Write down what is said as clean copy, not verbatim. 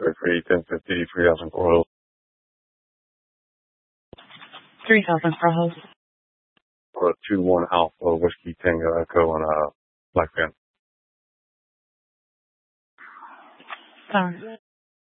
Three 1050, 3000 Coral. 3000 Bravo. 21 Alpha Whiskey Tango Echo and Black Panther. Sorry.